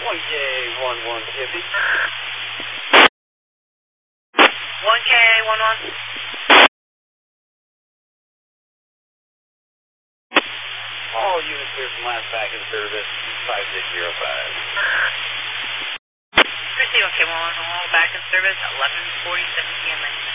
1K11 Tippy. 1K11. All units here from last back in service, 5605. Proceed 1K11, back in service, 11:47 p.m.